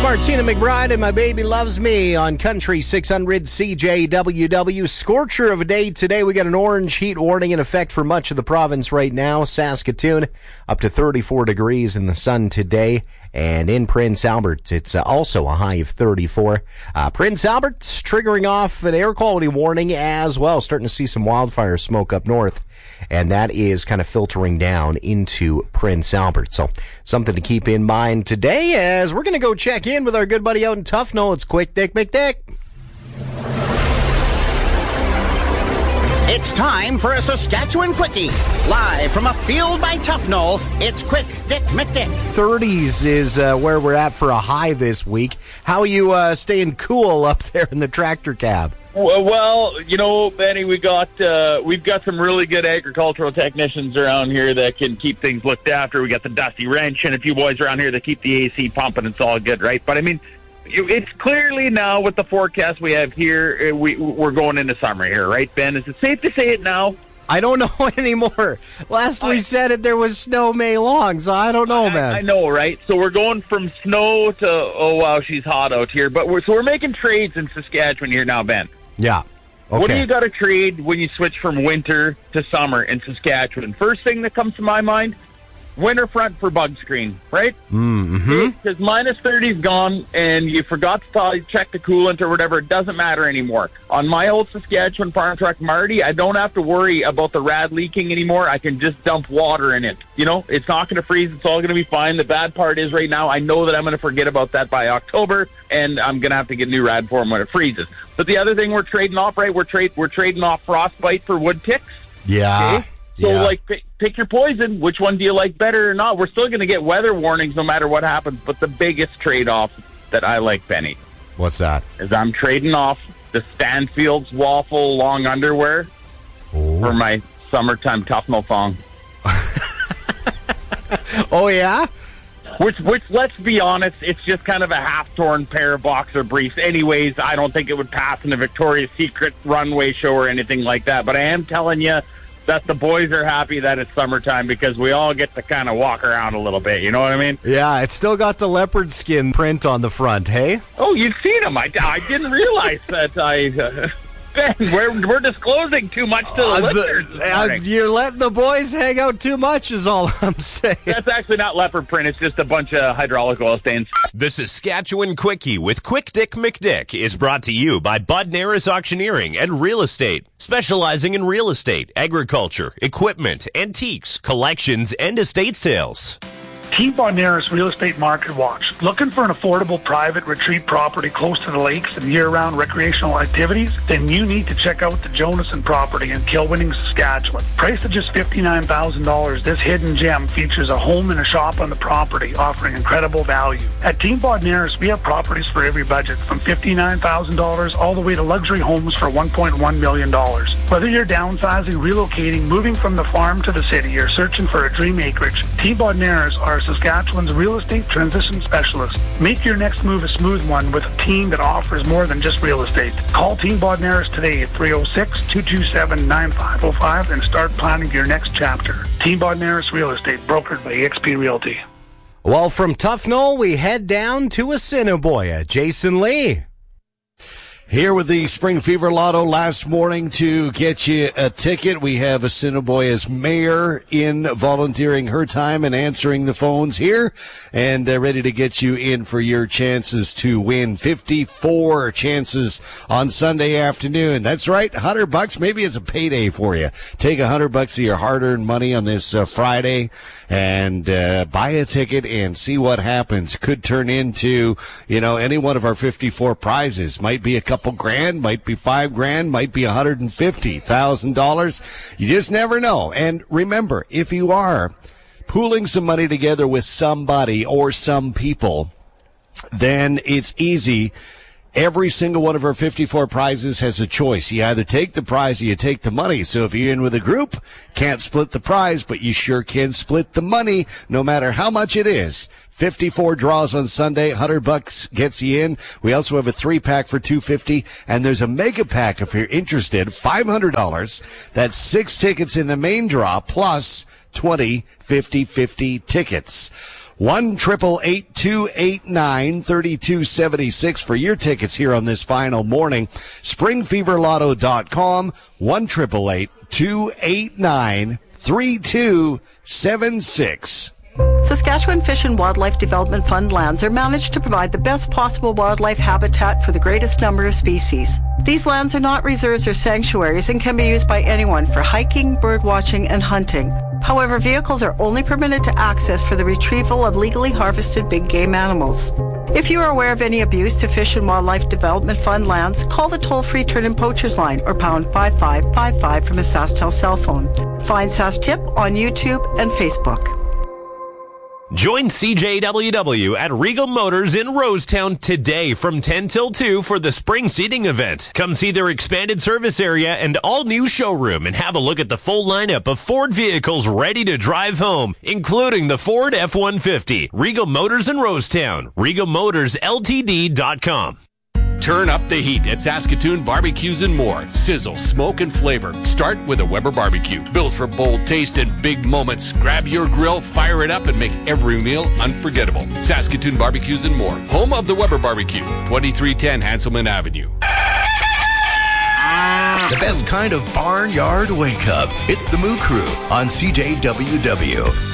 Martina McBride and My Baby Loves Me on Country 600 CJWW. Scorcher of a day today. We got an orange heat warning in effect for much of the province right now. Saskatoon up to 34 degrees in the sun today. And in Prince Albert, it's also a high of 34. Prince Albert's triggering off an air quality warning as well. Starting to see some wildfire smoke up north. And that is kind of filtering down into Prince Albert. So something to keep in mind today as we're going to go check in with our good buddy out in Tufnell. It's Quick Dick McDick. It's time for a Saskatchewan Quickie. Live from a field by Tufnell, it's Quick Dick McDick. 30s is where we're at for a high this week. How are you staying cool up there in the tractor cab? Well, you know, Benny, we've got some really good agricultural technicians around here that can keep things looked after. We got the Dusty Wrench and a few boys around here that keep the AC pumping. It's all good, right? But I mean, it's clearly now with the forecast we have here, we're going into summer here, right, Ben? Is it safe to say it now? I don't know anymore. Last we said it, there was snow May long, so I don't know, man. I know, right? So we're going from snow to, oh, wow, she's hot out here. But we're making trades in Saskatchewan here now, Ben. Yeah. Okay. What do you got to trade when you switch from winter to summer in Saskatchewan? First thing that comes to my mind, winter front for bug screen, right? Mm-hmm. Because minus 30 is gone, and you forgot to check the coolant or whatever. It doesn't matter anymore. On my old Saskatchewan farm truck, Marty, I don't have to worry about the rad leaking anymore. I can just dump water in it. You know, it's not going to freeze. It's all going to be fine. The bad part is right now, I know that I'm going to forget about that by October, and I'm going to have to get new rad for them when it freezes. But the other thing we're trading off, right, we're trading off frostbite for wood ticks. Yeah. Okay? So, pick your poison. Which one do you like better or not? We're still going to get weather warnings no matter what happens, but the biggest trade-off that I like, Benny. What's that? Is I'm trading off the Stanfield's waffle long underwear for my summertime Tufnell thong. Oh, yeah? Which, let's be honest, it's just kind of a half-torn pair of boxer briefs. Anyways, I don't think it would pass in a Victoria's Secret runway show or anything like that, but I am telling you that the boys are happy that it's summertime because we all get to kind of walk around a little bit. You know what I mean? Yeah, it's still got the leopard skin print on the front, hey? Oh, you've seen them. I didn't realize that Ben, we're disclosing too much to the listeners. You're letting the boys hang out too much is all I'm saying. That's actually not leopard print. It's just a bunch of hydraulic oil stains. The Saskatchewan Quickie with Quick Dick McDick is brought to you by Bud Naris Auctioneering and Real Estate, specializing in real estate, agriculture, equipment, antiques, collections, and estate sales. Team Bodnaris Real Estate Market Watch. Looking for an affordable private retreat property close to the lakes and year-round recreational activities? Then you need to check out the Jonathan property in Kilwinning, Saskatchewan. Priced at just $59,000, this hidden gem features a home and a shop on the property, offering incredible value. At Team Bodnaris, we have properties for every budget, from $59,000 all the way to luxury homes for $1.1 million. Whether you're downsizing, relocating, moving from the farm to the city, or searching for a dream acreage, Team Bodnaris are Saskatchewan's real estate transition specialist. Make your next move a smooth one with a team that offers more than just real estate. Call Team Bodnaris today at 306-227-9505 and start planning your next chapter. Team Bodnaris Real Estate, brokered by eXp Realty. Well, from Tufnell, we head down to Assiniboia. Jason Lee. Here with the Spring Fever Lotto last morning to get you a ticket. We have Assiniboia's mayor in volunteering her time and answering the phones here and ready to get you in for your chances to win 54 chances on Sunday afternoon. That's right, $100. Maybe it's a payday for you. Take $100 of your hard-earned money on this Friday and buy a ticket and see what happens. Could turn into, any one of our 54 prizes. Might be a couple grand, might be $5,000, might be $150,000. You just never know. And remember, if you are pooling some money together with somebody or some people, then it's easy. Every single one of our 54 prizes has a choice. You either take the prize or you take the money. So if you're in with a group, can't split the prize, but you sure can split the money, no matter how much it is. 54 draws on Sunday, $100 gets you in. We also have a 3-pack for $250, and there's a mega pack if you're interested, $500. That's 6 tickets in the main draw plus 20 50-50 tickets. 1-888-289-3276 for your tickets here on this final morning. SpringFeverLotto.com, 1-888-289-3276. Saskatchewan Fish and Wildlife Development Fund lands are managed to provide the best possible wildlife habitat for the greatest number of species. These lands are not reserves or sanctuaries and can be used by anyone for hiking, bird watching, and hunting. However, vehicles are only permitted to access for the retrieval of legally harvested big game animals. If you are aware of any abuse to Fish and Wildlife Development Fund lands, call the toll-free Turn-In Poachers line or pound 5555 from a SaskTel cell phone. Find SaskTip on YouTube and Facebook. Join CJWW at Regal Motors in Rosetown today from 10 till 2 for the spring seating event. Come see their expanded service area and all-new showroom and have a look at the full lineup of Ford vehicles ready to drive home, including the Ford F-150. Regal Motors in Rosetown. RegalMotorsLTD.com. Turn up the heat at Saskatoon Barbecues and More. Sizzle, smoke, and flavor. Start with a Weber barbecue. Built for bold taste and big moments. Grab your grill, fire it up, and make every meal unforgettable. Saskatoon Barbecues and More. Home of the Weber Barbecue. 2310 Hanselman Avenue. The best kind of barnyard wake-up. It's the Moo Crew on CJWW.